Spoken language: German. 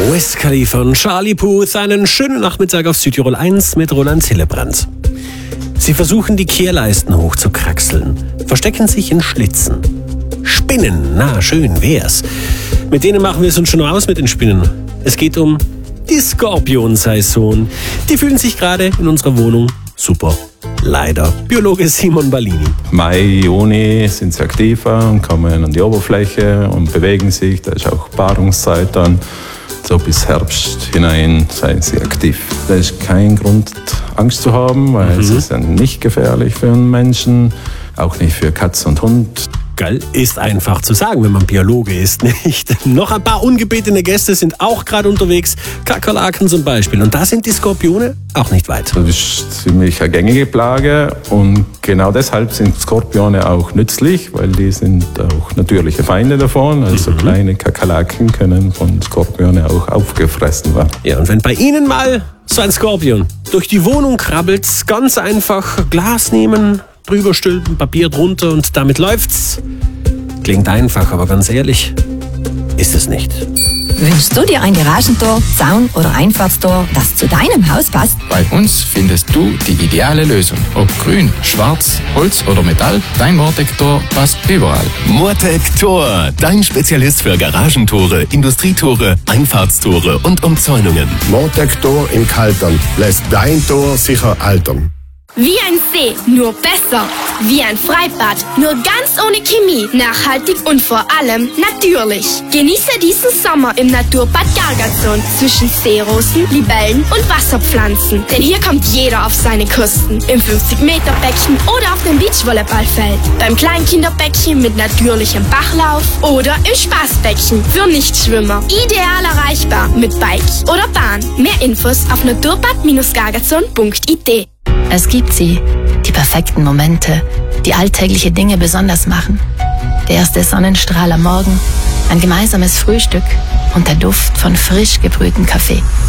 Wiz Khalifa und Charlie Puth, einen schönen Nachmittag auf Südtirol 1 mit Roland Hillebrand. Sie versuchen, die Kehrleisten hochzukraxeln, verstecken sich in Schlitzen. Spinnen, na schön wär's. Mit denen machen wir es uns schon aus mit den Spinnen. Es geht um die Skorpionsaison. Die fühlen sich gerade in unserer Wohnung super. Leider. Biologe Simon Ballini. Mai, Juni sind sie aktiver und kommen an die Oberfläche und bewegen sich. Da ist auch Paarungszeit dann. So bis Herbst hinein seien sie aktiv. Da ist kein Grund, Angst zu haben, weil sie sind nicht gefährlich für einen Menschen, auch nicht für Katz und Hund. Geil, ist einfach zu sagen, wenn man Biologe ist, nicht? Noch ein paar ungebetene Gäste sind auch gerade unterwegs. Kakerlaken zum Beispiel. Und da sind die Skorpione auch nicht weit. Das ist ziemlich eine gängige Plage und genau deshalb sind Skorpione auch nützlich, weil die sind auch natürliche Feinde davon. Also kleine Kakerlaken können von Skorpione auch aufgefressen werden. Ja, und wenn bei Ihnen mal so ein Skorpion durch die Wohnung krabbelt, ganz einfach Glas nehmen, drüber stülpen, Papier drunter und damit läuft's. Klingt einfach, aber ganz ehrlich, ist es nicht. Wünschst du dir ein Garagentor, Zaun oder Einfahrtstor, das zu deinem Haus passt? Bei uns findest du die ideale Lösung. Ob grün, schwarz, Holz oder Metall, dein Mortec-Tor passt überall. Mortec-Tor, dein Spezialist für Garagentore, Industrietore, Einfahrtstore und Umzäunungen. Mortec-Tor in Kaltern lässt dein Tor sicher altern. Wie ein See, nur besser. Wie ein Freibad, nur ganz ohne Chemie. Nachhaltig und vor allem natürlich. Genieße diesen Sommer im Naturbad Gargazon zwischen Seerosen, Libellen und Wasserpflanzen. Denn hier kommt jeder auf seine Kosten. Im 50-Meter-Becken oder auf dem Beachvolleyballfeld. Beim Kleinkinderbecken mit natürlichem Bachlauf oder im Spaßbecken für Nichtschwimmer. Ideal erreichbar mit Bike oder Bahn. Mehr Infos auf naturbad-gargazon.it. Es gibt sie, die perfekten Momente, die alltägliche Dinge besonders machen. Der erste Sonnenstrahl am Morgen, ein gemeinsames Frühstück und der Duft von frisch gebrühtem Kaffee.